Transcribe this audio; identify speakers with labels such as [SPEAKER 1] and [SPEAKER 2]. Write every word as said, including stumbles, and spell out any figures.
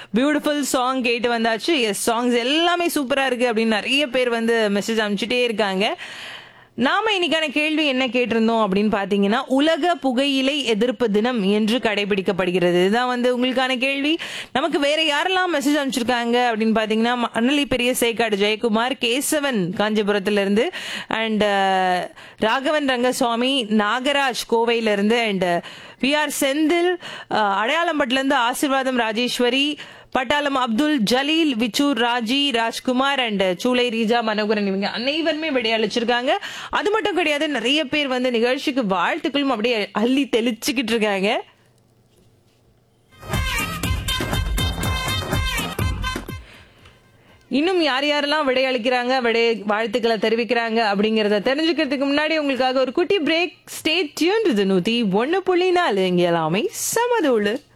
[SPEAKER 1] Beautiful song கேட்டு வந்தாச்சு. S, songs எல்லாமே சூப்பரா இருக்கு அப்படின்னு நிறைய பேர் வந்து மெசேஜ் அனுப்பிச்சுட்டே இருக்காங்க. நாம இன்னைக்கான கேள்வி என்ன கேட்டிருந்தோம் அப்படின்னு பாத்தீங்கன்னா, உலக புகையிலை எதிர்ப்பு தினம் என்று கடைபிடிக்கப்படுகிறது. இதுதான் வந்து உங்களுக்கான கேள்வி. நமக்கு வேற யாரெல்லாம் மெசேஜ் அனுப்பிச்சிருக்காங்க அப்படின்னு பாத்தீங்கன்னா, மணலி பெரிய சேக்காடு ஜெயக்குமார், கேசவன் காஞ்சிபுரத்துல இருந்து, அண்ட் ராகவன் ரங்கசுவாமி, நாகராஜ் கோவையில இருந்து, அண்ட் பி ஆர் செந்தில், அடையாளம்பட்டுல இருந்து ஆசீர்வாதம் ராஜேஸ்வரி, பட்டாளம் அப்துல் ஜலீல், விச்சூர் ராஜி, ராஜ்குமார் அண்ட் சூளை ரீஜா மனோகரன், இவங்க அனைவருமே விடையளிச்சிருக்காங்க. அது மட்டும் கிடையாது, நிறைய பேர் வந்து நிகழ்ச்சிக்கு வாழ்த்துக்களும் அப்படியே அள்ளி தெளிச்சுக்கிட்டு இருக்காங்க. இன்னும் யார் யாரெல்லாம் விடையளிக்கிறாங்க, விடை வாழ்த்துக்களை தெரிவிக்கிறாங்க அப்படிங்கறத தெரிஞ்சுக்கிறதுக்கு முன்னாடி உங்களுக்காக ஒரு குட்டி பிரேக். Stay tuned. இது நூத்தி ஒன்னு புள்ளி நாலு. இங்க எல்லாமே சமதூளு.